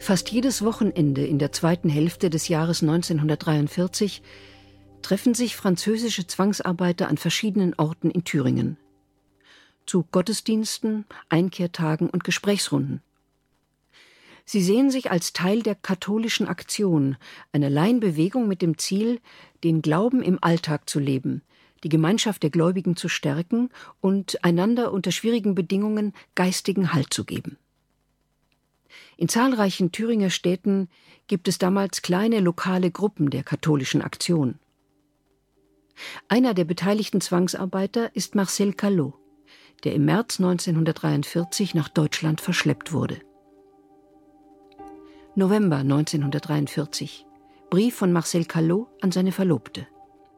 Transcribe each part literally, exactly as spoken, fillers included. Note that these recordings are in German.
Fast jedes Wochenende in der zweiten Hälfte des Jahres neunzehnhundertdreiundvierzig treffen sich französische Zwangsarbeiter an verschiedenen Orten in Thüringen. Zu Gottesdiensten, Einkehrtagen und Gesprächsrunden. Sie sehen sich als Teil der katholischen Aktion, einer Laienbewegung mit dem Ziel, den Glauben im Alltag zu leben, die Gemeinschaft der Gläubigen zu stärken und einander unter schwierigen Bedingungen geistigen Halt zu geben. In zahlreichen Thüringer Städten gibt es damals kleine lokale Gruppen der katholischen Aktion. Einer der beteiligten Zwangsarbeiter ist Marcel Callot, der im März neunzehnhundertdreiundvierzig nach Deutschland verschleppt wurde. November neunzehnhundertdreiundvierzig. Brief von Marcel Callot an seine Verlobte.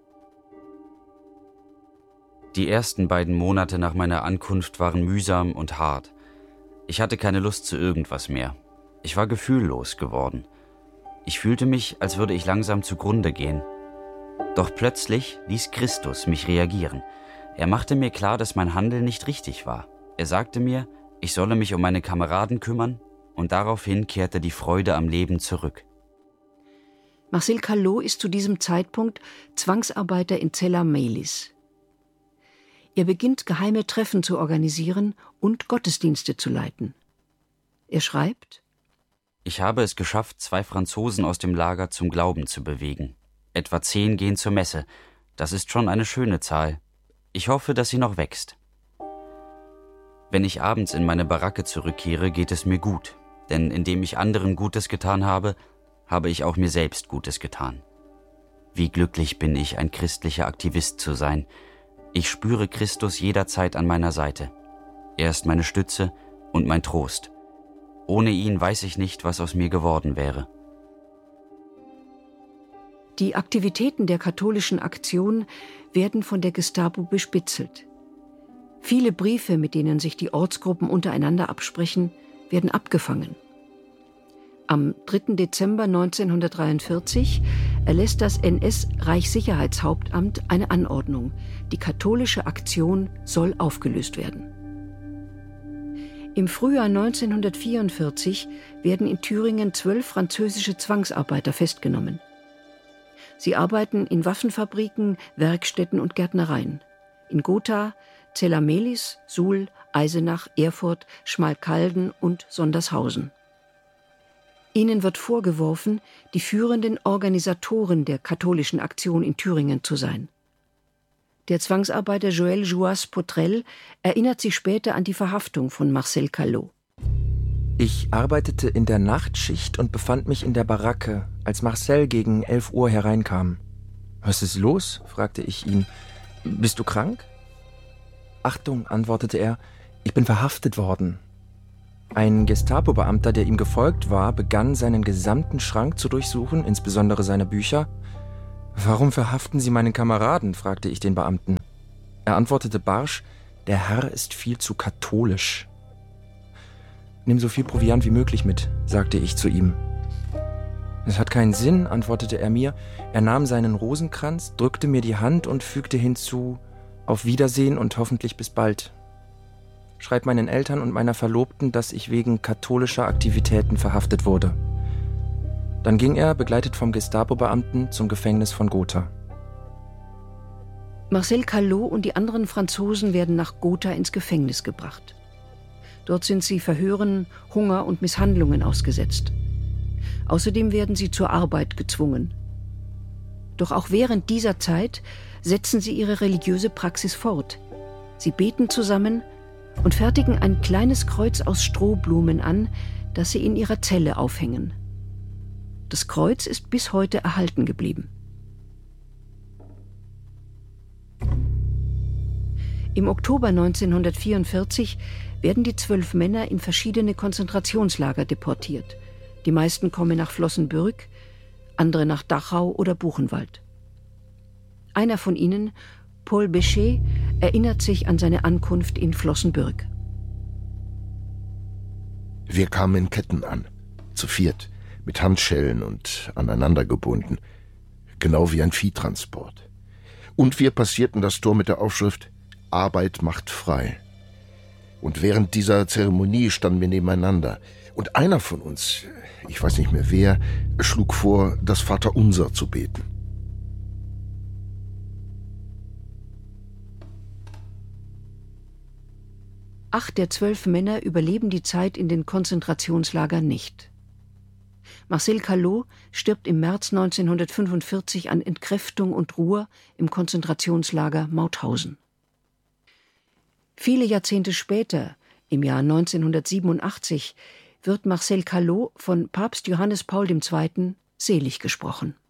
Die ersten beiden Monate nach meiner Ankunft waren mühsam und hart. Ich hatte keine Lust zu irgendwas mehr. Ich war gefühllos geworden. Ich fühlte mich, als würde ich langsam zugrunde gehen. Doch plötzlich ließ Christus mich reagieren. Er machte mir klar, dass mein Handeln nicht richtig war. Er sagte mir, ich solle mich um meine Kameraden kümmern, und daraufhin kehrte die Freude am Leben zurück. Marcel Callot ist zu diesem Zeitpunkt Zwangsarbeiter in Zella Mehlis. Er beginnt, geheime Treffen zu organisieren und Gottesdienste zu leiten. Er schreibt: Ich habe es geschafft, zwei Franzosen aus dem Lager zum Glauben zu bewegen. Etwa zehn gehen zur Messe. Das ist schon eine schöne Zahl. Ich hoffe, dass sie noch wächst. Wenn ich abends in meine Baracke zurückkehre, geht es mir gut. Denn indem ich anderen Gutes getan habe, habe ich auch mir selbst Gutes getan. Wie glücklich bin ich, ein christlicher Aktivist zu sein. Ich spüre Christus jederzeit an meiner Seite. Er ist meine Stütze und mein Trost. Ohne ihn weiß ich nicht, was aus mir geworden wäre. Die Aktivitäten der katholischen Aktion werden von der Gestapo bespitzelt. Viele Briefe, mit denen sich die Ortsgruppen untereinander absprechen, werden abgefangen. Am dritten Dezember neunzehnhundertdreiundvierzig erlässt das N S-Reichssicherheitshauptamt eine Anordnung. Die katholische Aktion soll aufgelöst werden. Im Frühjahr neunzehnhundertvierundvierzig werden in Thüringen zwölf französische Zwangsarbeiter festgenommen. Sie arbeiten in Waffenfabriken, Werkstätten und Gärtnereien. In Gotha, Zella Mehlis, Suhl, Eisenach, Erfurt, Schmalkalden und Sondershausen. Ihnen wird vorgeworfen, die führenden Organisatoren der katholischen Aktion in Thüringen zu sein. Der Zwangsarbeiter Joël Jouas-Potrel erinnert sich später an die Verhaftung von Marcel Callot. Ich arbeitete in der Nachtschicht und befand mich in der Baracke, als Marcel gegen elf Uhr hereinkam. »Was ist los?« fragte ich ihn. »Bist du krank?« »Achtung«, antwortete er, »ich bin verhaftet worden.« Ein Gestapo-Beamter, der ihm gefolgt war, begann seinen gesamten Schrank zu durchsuchen, insbesondere seine Bücher. »Warum verhaften Sie meinen Kameraden?« fragte ich den Beamten. Er antwortete barsch, »Der Herr ist viel zu katholisch.« »Nimm so viel Proviant wie möglich mit«, sagte ich zu ihm. »Es hat keinen Sinn«, antwortete er mir. Er nahm seinen Rosenkranz, drückte mir die Hand und fügte hinzu, »Auf Wiedersehen und hoffentlich bis bald. Schreib meinen Eltern und meiner Verlobten, dass ich wegen katholischer Aktivitäten verhaftet wurde.« Dann ging er, begleitet vom Gestapo-Beamten, zum Gefängnis von Gotha. Marcel Callot und die anderen Franzosen werden nach Gotha ins Gefängnis gebracht. Dort sind sie Verhören, Hunger und Misshandlungen ausgesetzt. Außerdem werden sie zur Arbeit gezwungen. Doch auch während dieser Zeit setzen sie ihre religiöse Praxis fort. Sie beten zusammen und fertigen ein kleines Kreuz aus Strohblumen an, das sie in ihrer Zelle aufhängen. Das Kreuz ist bis heute erhalten geblieben. Im Oktober neunzehnhundertvierundvierzig werden die zwölf Männer in verschiedene Konzentrationslager deportiert. Die meisten kommen nach Flossenbürg, andere nach Dachau oder Buchenwald. Einer von ihnen, Paul Béchet, erinnert sich an seine Ankunft in Flossenbürg. Wir kamen in Ketten an, zu viert, mit Handschellen und aneinander gebunden, genau wie ein Viehtransport. Und wir passierten das Tor mit der Aufschrift »Arbeit macht frei«. Und während dieser Zeremonie standen wir nebeneinander Und einer von uns, ich weiß nicht mehr wer, schlug vor, das Vaterunser zu beten. Acht der zwölf Männer überleben die Zeit in den Konzentrationslagern nicht. Marcel Callot stirbt im März neunzehnhundertfünfundvierzig an Entkräftung und Ruhr im Konzentrationslager Mauthausen. Viele Jahrzehnte später, im Jahr neunzehnhundertsiebenundachtzig, wird Marcel Callot von Papst Johannes Paul der Zweite selig gesprochen.